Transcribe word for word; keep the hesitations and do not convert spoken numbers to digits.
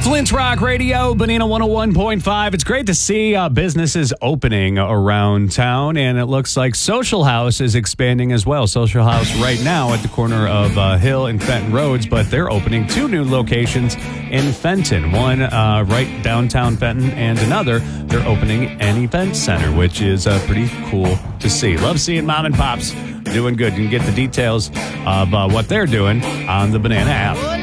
Flint Rock Radio, Banana one oh one point five. It's great to see uh, businesses opening around town, and it looks like Social House is expanding as well. Social House right now at the corner of uh, Hill and Fenton Roads, but they're opening two new locations in Fenton. One uh, right downtown Fenton, and another, they're opening an event center, which is uh, pretty cool to see. Love seeing mom and pops doing good. You can get the details of uh, what they're doing on the Banana app.